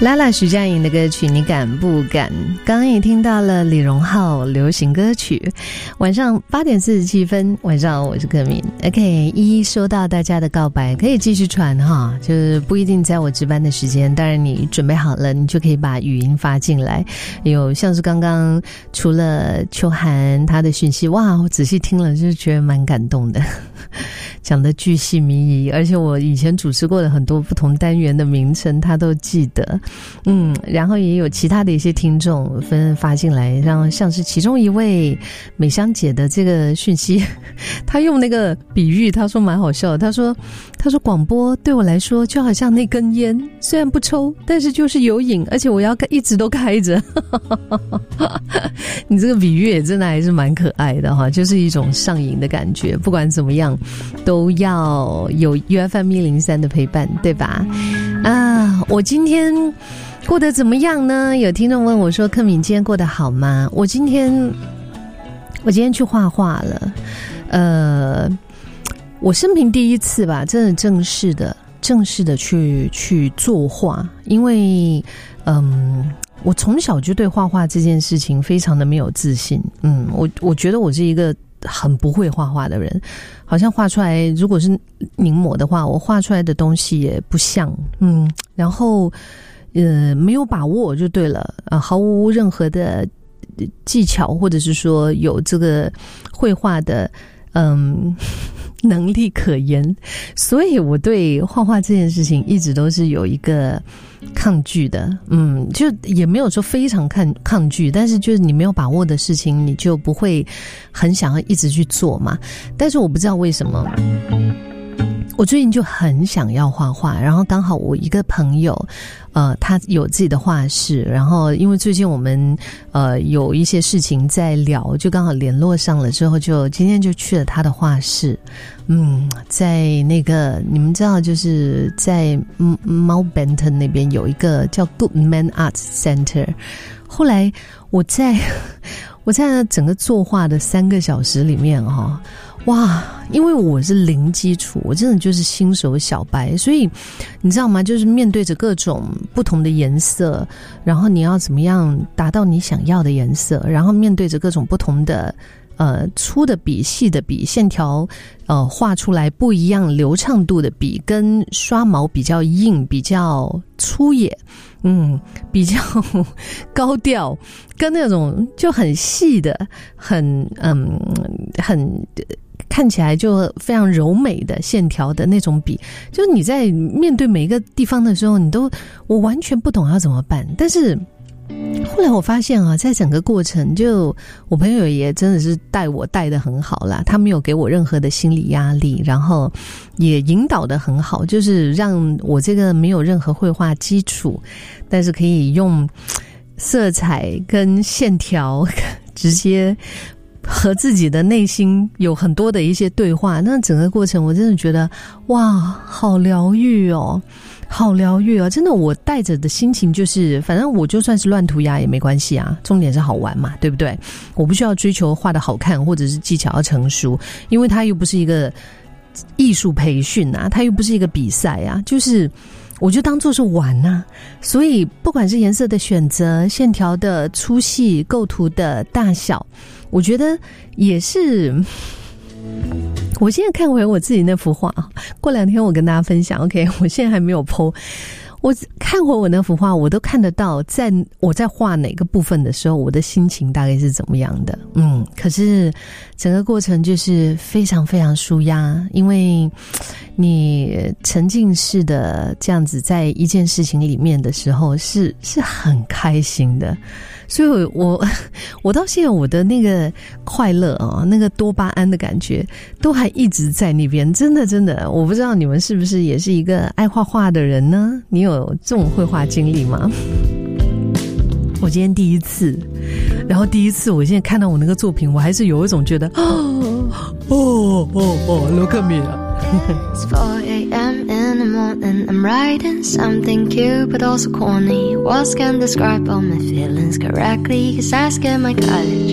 拉拉徐佳莹的歌曲《你敢不敢》，刚刚也听到了李荣浩流行歌曲。晚上8点47分，晚上我是克敏。OK， 一收到大家的告白，可以继续传哈，就是不一定在我值班的时间，当然你准备好了，你就可以把语音发进来。有像是刚刚除了秋涵他的讯息，哇，我仔细听了就觉得蛮感动的。讲的巨细靡遗，而且我以前主持过的很多不同单元的名称他都记得。然后也有其他的一些听众分发进来，让像是其中一位美香姐的这个讯息，她用那个比喻，她说蛮好笑的，她说广播对我来说就好像那根烟，虽然不抽，但是就是有瘾，而且我要一直都开着。你这个比喻也真的还是蛮可爱的哈，就是一种上瘾的感觉，不管怎么样都要有 UFM103 的陪伴，对吧？我今天过得怎么样呢？有听众问我说，克敏今天过得好吗？我今天去画画了。我生平第一次吧，真的正式的去作画，因为我从小就对画画这件事情非常的没有自信。我觉得我是一个很不会画画的人，好像画出来如果是临摹的话，我画出来的东西也不像。然后没有把握就对了，毫无任何的技巧，或者是说有这个绘画的能力可言，所以我对画画这件事情一直都是有一个抗拒的。就也没有说非常抗拒，但是就是你没有把握的事情，你就不会很想要一直去做嘛。但是我不知道为什么，我最近就很想要画画，然后刚好我一个朋友他有自己的画室，然后因为最近我们有一些事情在聊，就刚好联络上了之后，就今天就去了他的画室。在那个你们知道，就是在Mountbatten那边有一个叫 Goodman Arts Center。后来我在整个作画的3个小时里面哇，因为我是零基础，我真的就是新手小白，所以你知道吗，就是面对着各种不同的颜色，然后你要怎么样达到你想要的颜色，然后面对着各种不同的粗的笔、细的笔、线条画出来不一样流畅度的笔，跟刷毛比较硬、比较粗野，比较高调，跟那种就很细的、很看起来就非常柔美的线条的那种笔，就是你在面对每一个地方的时候，我完全不懂要怎么办。但是后来我发现在整个过程，就我朋友也真的是带得很好啦，他没有给我任何的心理压力，然后也引导得很好，就是让我这个没有任何绘画基础，但是可以用色彩跟线条直接和自己的内心有很多的一些对话。那整个过程我真的觉得哇，好疗愈哦，真的。我带着的心情就是，反正我就算是乱涂鸦也没关系啊，重点是好玩嘛，对不对？我不需要追求画得好看，或者是技巧要成熟，因为它又不是一个艺术培训啊，它又不是一个比赛啊，就是我就当作是玩啊。所以不管是颜色的选择、线条的粗细、构图的大小，我觉得也是。我现在看回我自己那幅画，过2天我跟大家分享。 OK， 我现在还没有 po， 我看回我那幅画，我都看得到我在画哪个部分的时候，我的心情大概是怎么样的。可是整个过程就是非常非常舒压，因为你沉浸式的这样子在一件事情里面的时候是很开心的。所以我到现在我的那个快乐那个多巴胺的感觉都还一直在那边，真的。我不知道你们是不是也是一个爱画画的人呢？你有这种绘画经历吗？我今天第一次，然后第一次我现在看到我那个作品，我还是有一种觉得look at me It's 4 a.m. in the morning, I'm writing something cute but also corny. Words can't describe all my feelings correctly, cause I skipped my college.